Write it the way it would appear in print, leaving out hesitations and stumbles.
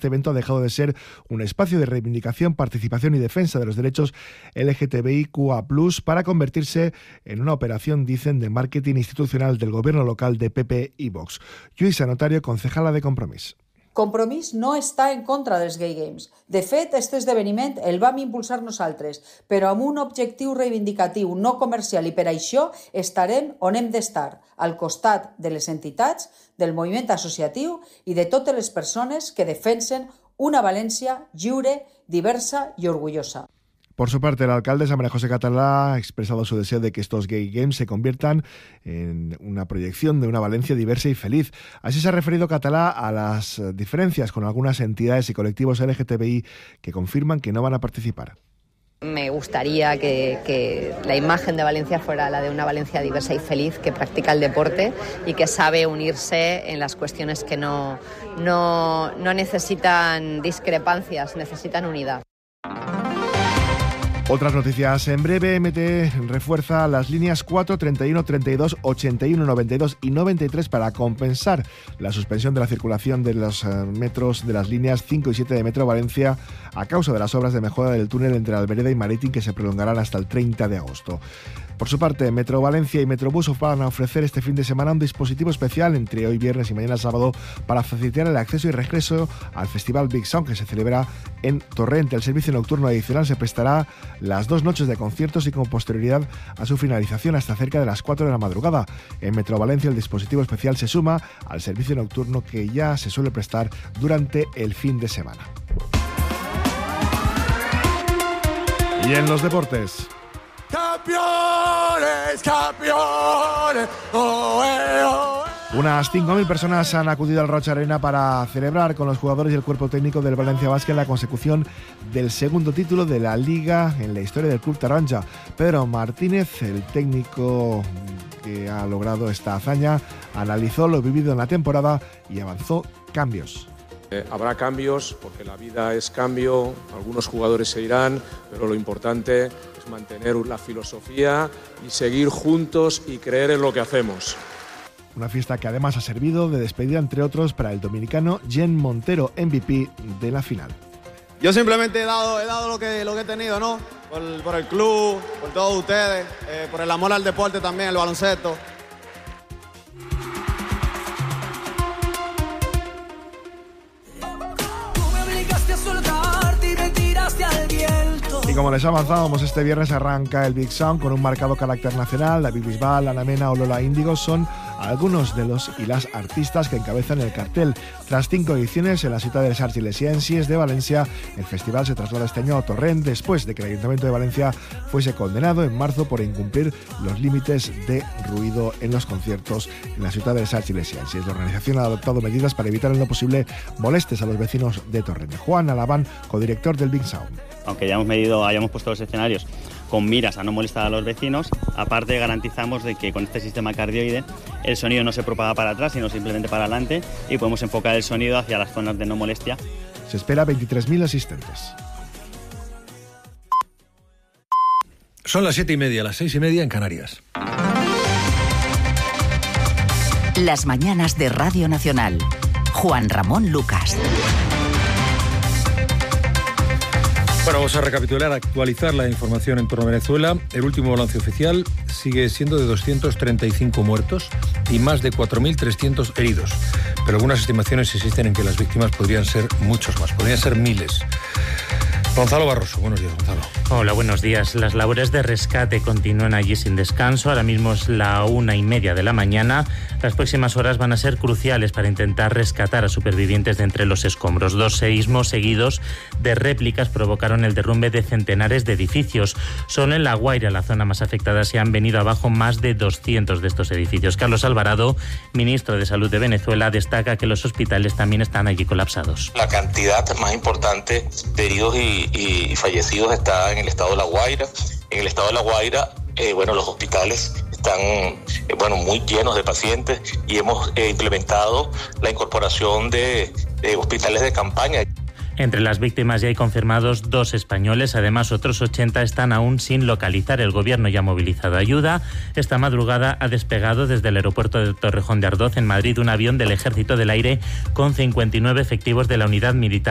este evento ha dejado de ser un espacio de reivindicación, participación y defensa de los derechos LGTBIQA+, para convertirse en una operación, dicen, de marketing institucional del gobierno local de PP i Vox. Lluïsa Notario, concejala de Compromís. Compromís no està en contra dels Gay Games. De fet, aquest esdeveniment el vam impulsar nosaltres, però amb un objectiu reivindicatiu no comercial, i per això estarem on hem d'estar, al costat de les entitats, del moviment associatiu i de totes les persones que defensen una València lliure, diversa i orgullosa. Por su parte, la alcaldesa María José Catalá ha expresado su deseo de que estos Gay Games se conviertan en una proyección de una Valencia diversa y feliz. Así se ha referido Catalá a las diferencias con algunas entidades y colectivos LGTBI que confirman que no van a participar. Me gustaría que la imagen de Valencia fuera la de una Valencia diversa y feliz, que practica el deporte y que sabe unirse en las cuestiones que no necesitan discrepancias, necesitan unidad. Otras noticias en breve. MT refuerza las líneas 4, 31, 32, 81, 92 y 93 para compensar la suspensión de la circulación de los metros de las líneas 5 y 7 de Metro Valencia a causa de las obras de mejora del túnel entre Albereda y Marítim, que se prolongarán hasta el 30 de agosto. Por su parte, Metro Valencia y Metrobús van a ofrecer este fin de semana un dispositivo especial entre hoy viernes y mañana sábado para facilitar el acceso y regreso al Festival Big Sound, que se celebra en Torrent. El servicio nocturno adicional se prestará las 2 noches de conciertos y con posterioridad a su finalización hasta cerca de las 4 de la madrugada. En Metro Valencia el dispositivo especial se suma al servicio nocturno que ya se suele prestar durante el fin de semana. Y en los deportes... ¡Campeones, campeones! ¡Oe, oe! Unas 5.000 personas han acudido al Rocha Arena para celebrar con los jugadores y el cuerpo técnico del Valencia Basket la consecución del segundo título de la Liga en la historia del Club Taronja. Pedro Martínez, el técnico que ha logrado esta hazaña, analizó lo vivido en la temporada y avanzó cambios. Habrá cambios porque la vida es cambio, algunos jugadores se irán, pero lo importante es mantener la filosofía y seguir juntos y creer en lo que hacemos. Una fiesta que además ha servido de despedida, entre otros, para el dominicano Jen Montero, MVP de la final. Yo simplemente he dado lo que he tenido, ¿no? Por el club, por todos ustedes, por el amor al deporte también, el baloncesto. Y como les avanzábamos, este viernes arranca el Big Sound con un marcado carácter nacional. David Bisbal, Ana Mena o Lola Índigo son algunos de los y las artistas que encabezan el cartel. Tras 5 ediciones en la ciudad de les Arts Ilesiensis de Valencia, el festival se traslada este año a Torrent después de que el Ayuntamiento de Valencia fuese condenado en marzo por incumplir los límites de ruido en los conciertos en la ciudad de les Arts Ilesiensis. La organización ha adoptado medidas para evitar en lo posible molestias a los vecinos de Torrent. Juan Alabán, codirector del Big Sound. Aunque hayamos puesto los escenarios con miras a no molestar a los vecinos, aparte garantizamos de que con este sistema cardioide el sonido no se propaga para atrás, sino simplemente para adelante, y podemos enfocar el sonido hacia las zonas de no molestia. Se espera 23.000 asistentes. Son las 7:30, las 6:30 en Canarias. Las mañanas de Radio Nacional. Juan Ramón Lucas. Bueno, vamos a recapitular, actualizar la información en torno a Venezuela. El último balance oficial sigue siendo de 235 muertos y más de 4.300 heridos. Pero algunas estimaciones insisten en que las víctimas podrían ser muchos más, podrían ser miles. Gonzalo Barroso, buenos días, Gonzalo. Hola, buenos días. Las labores de rescate continúan allí sin descanso. Ahora mismo es la 1:30 de la mañana. Las próximas horas van a ser cruciales para intentar rescatar a supervivientes de entre los escombros. 2 seísmos seguidos de réplicas provocaron el derrumbe de centenares de edificios. Solo en La Guaira, la zona más afectada, se han venido abajo más de 200 de estos edificios. Carlos Alvarado, ministro de Salud de Venezuela, destaca que los hospitales también están allí colapsados. La cantidad más importante de heridos y fallecidos está en el estado de La Guaira. En el estado de La Guaira, los hospitales están muy llenos de pacientes y hemos implementado la incorporación de hospitales de campaña. Entre las víctimas ya hay confirmados 2 españoles, además otros 80 están aún sin localizar. El gobierno ya ha movilizado ayuda. Esta madrugada ha despegado desde el aeropuerto de Torrejón de Ardoz en Madrid un avión del Ejército del Aire con 59 efectivos de la unidad militar